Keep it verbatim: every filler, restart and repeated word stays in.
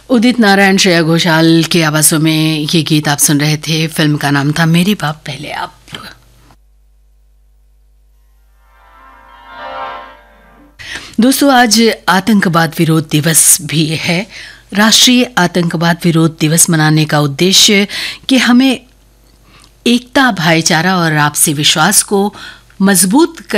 उदित नारायण, श्रेया घोषाल की आवाज़ों में ये गीत आप सुन रहे थे। फिल्म का नाम था मेरे बाप पहले आप। दोस्तों, आज आतंकवाद विरोध दिवस भी है। राष्ट्रीय आतंकवाद विरोध दिवस मनाने का उद्देश्य कि हमें एकता, भाईचारा और आपसी विश्वास को मजबूत कर